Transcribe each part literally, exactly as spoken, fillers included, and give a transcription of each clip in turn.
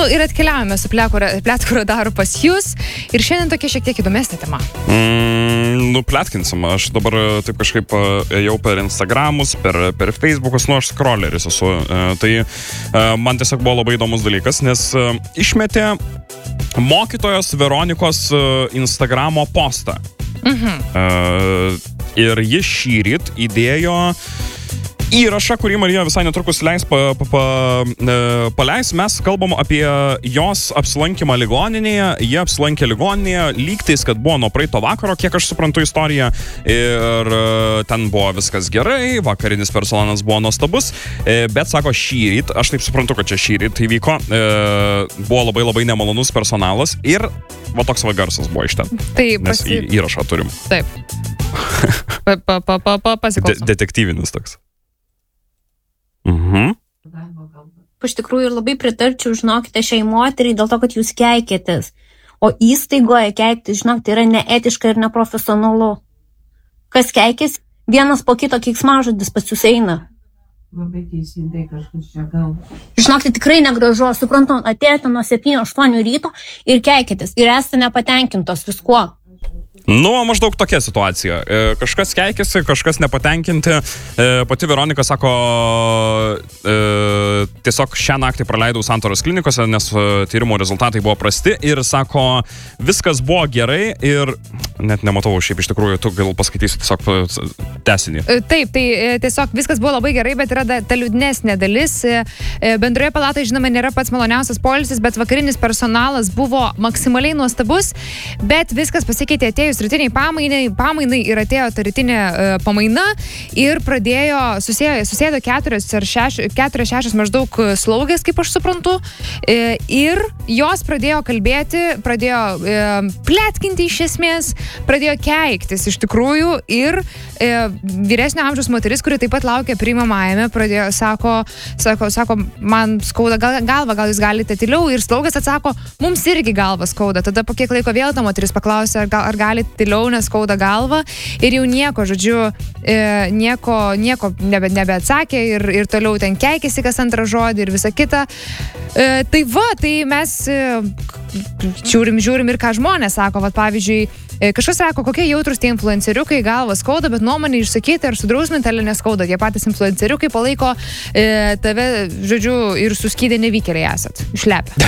Nu, ir atkeliavome su Pletkų radaru pas jūs. Ir šiandien tokia šiek tiek įdomesnė tema. Mm, nu, pletkinsim. Aš dabar taip kažkaip ėjau per Instagramus, per, per Facebookus, nu, aš scrolleris esu. Tai man tiesiog buvo labai įdomus dalykas, nes išmetė mokytojos Veronikos Instagramo postą. Mhm. Ir jis šįryt įdėjo įrašą, kurį Marija visai netrukus leis pa, pa, pa, paleis. Mes kalbam apie jos apsilankymą ligoninėje. Jie apsilankė ligoninėje, lygtais, kad buvo nuo praeito vakaro, kiek aš suprantu istoriją. Ir ten buvo viskas gerai, vakarinis personalas buvo nuostabus. Bet, sako, šįryt, aš taip suprantu, kad čia šįryt įvyko, buvo labai labai nemalonus personalas. Ir va toks va garsas buvo iš ten. Taip, nes pasi... į, įrašą turim. Taip. Pa, pa, pa, pa, pa, pasiklausom. De- detektyvinis toks. Mhm. Iš tikrųjų labai pritarčiau, žinokite, šiai moteriai dėl to, kad jūs keikėtės. O įstaigoje keikti, žinok, tai yra neetiška ir neprofesionalu. Kas keikės, vienas po kito keiksmažodis pas jūs eina. Labai teisingai kažkas čia gal. Žinok, tai tikrai negražu. Suprantu, atėjote nuo septynių aštuonių ryto ir keikėtės. Ir esate nepatenkintos viskuo. Nu, maždaug tokia situacija. E, kažkas keikėsi, kažkas nepatenkinti. E, pati Veronika sako, e, tiesiog šią naktį praleidau Santaros klinikose, nes tyrimo rezultatai buvo prasti. Ir sako, viskas buvo gerai ir net nematau šiaip iš tikrųjų, tu gal paskaitysi tiesiog tęsinį. Taip, tai tiesiog viskas buvo labai gerai, bet yra da, ta liūdnesnė dalis. Bendroje palatoje, žinoma, nėra pats maloniausias poilsis, bet vakarinis personalas buvo maksimaliai nuostabus, bet viskas pasikeitė atėjus rytiniai pamainai, pamainai ir atėjo ta rytinė uh, pamaina ir pradėjo, susėdo, susėdo keturios ar šeš, keturios šešios maždaug slaugės, kaip aš suprantu, e, ir jos pradėjo kalbėti, pradėjo e, pletkinti iš esmės, pradėjo keiktis iš tikrųjų ir e, vyresnio amžiaus moteris, kuri taip pat laukia priimamajame, pradėjo, sako, sako, sako, man skauda gal, galva, gal jūs galite tyliau, ir slaugas atsako, mums irgi galva skauda. Tada po kiek laiko vėl ta moteris paklausė, ar, ar gali tyliau, nes skauda galva, ir jau nieko, žodžiu, e, nieko, nieko nebe, nebeatsakė ir, ir toliau ten keikėsi kas antrą žodį ir visa kita. E, tai va, tai mes e, žiūrim, žiūrim ir ką žmonės sako, va, pavyzdžiui, kažkas sako, kokie jautrus tie influenceriukai, galva skauda, bet nuomonė išsakyti ar sudrausminti, ale neskauda. Tie patys influenceriukai palaiko e, tave, žodžiu, ir suskydė nevykėliai esat. Išlepę.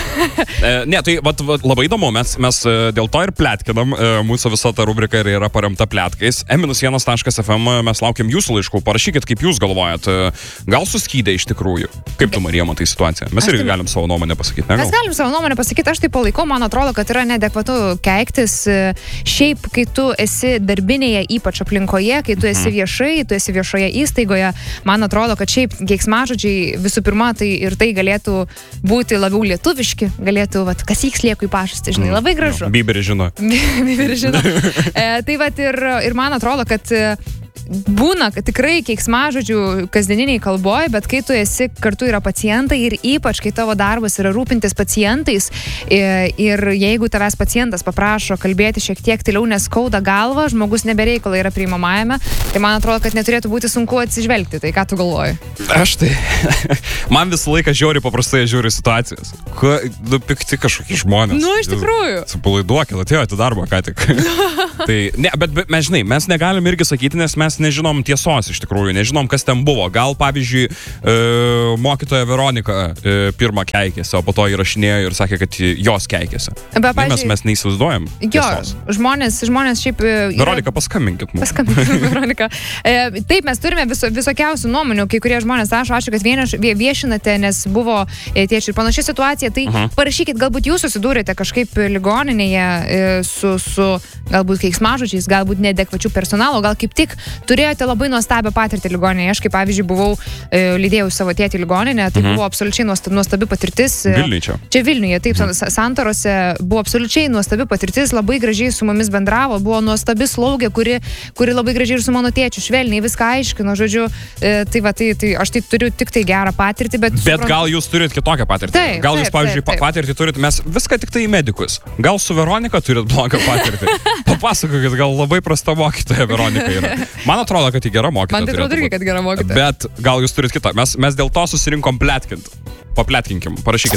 Ne, tai vat, vat, labai įdomu, mes, mes dėl to ir pletkinam, mūsų visa ta rubrika yra paremta pletkais. e vienas taškas ef em, mes laukiam jūsų laiškų, parašykit, kaip jūs galvojat, gal suskydė iš tikrųjų. Kaip tu, Marija, matai situaciją? Mes irgi galim savo nuomonę pasakyti, ne? Mes galim savo nuomonę pasakyti, aš tai palaikau, man atrodo, kad yra neadekvatu keiktis. Šiaip, kai tu esi darbinėje ypač aplinkoje, kai tu esi viešai, tu esi viešoje įstaigoje, man atrodo, kad šiaip keiksmažodžiai visų pirma, tai ir tai galėtų būti labiau lietuviški, galėtų, vat, kasyk slieku į pažastį, žinai, labai gražu. No, Bieberis žino. Bieberis žino. e, tai vat ir, ir man atrodo, kad būna, kad tikrai keiksmažodžių kasdieniniai kalboj, bet kai tu esi, kartu yra pacientai ir ypač, kai tavo darbas yra rūpintis pacientais ir jeigu tavęs pacientas paprašo kalbėti šiek tiek tyliau, nes skauda galva, žmogus nebereikalai yra priimamajame, tai man atrodo, kad neturėtų būti sunku atsižvelgti. Tai ką tu galvoji? Aš tai... Man visą laiką žiauri paprastai žiūri situacijas. Ko, nu, pikti kažkokie žmonės. Nu, iš tikrųjų. Supalaiduokit, atėjote darbą ką tik. Tai, ne, bet, bet mes, žinai, mes negalim irgi sakyti, nes mes nežinom tiesos iš tikrųjų, nežinom, kas ten buvo. Gal, pavyzdžiui, e, mokytoja Veronika e, pirmą keikėsi, o po to įrašinėjo ir sakė, kad jos keikėsi. Bet, pavyzdžiui, mes, mes neįsivaizduojam tiesos. Jo, žmonės, žmonės šiaip... Yra... Veronika, paskambinkit mums. Paskambinkit, Veronika. E, taip, mes turime viso, visokiausių nuomonių, kai kurie žmonės rašo, ačiū, kad vieniš, viešinate, nes buvo e, tieši ir panaši situacija. Tai uh-huh. parašykit, galbūt jūs susidūrėte kažkaip ligoninėje e, su, su galbūt keiksmažodžiais, galbūt neadekvačių personalo, gal kaip tik turėjote labai nuostabią patirtį ligoninėje. Aš kaip pavyzdžiui buvau, e, lydėjau savo tėtį ligoninę, tai mhm. buvo absoliučiai nuostabi, nuostabi patirtis. Vilniuje čia. Čia Vilniuje, taip, mhm. Santarose buvo absoliučiai nuostabi patirtis, labai gražiai su mumis bendravo, buvo nuostabi slaugė, kuri, kuri labai gražiai ir su mano tėčiu švelniai viską aiškino, žodžiu, e, tai va, tai, tai aš tai turiu tik tai gerą patirtį, bet... Bet suprantu... gal jūs turit kitokią patirtį. Taip, gal jūs, taip, pavyzdžiui, taip, taip. patirtį turit, mes viską tik tai į medikus. Gal su Veronika turit blogą patirtį. Papasakokit, gal labai prasta mokytoja Veronika yra. Man atrodo, kad ji gera mokytoja. Man tai atrodo irgi, kad gera mokytoja. Bet gal jūs turit kitą. Mes, mes dėl to susirinkom pletkint. Papletkinkim, parašykit.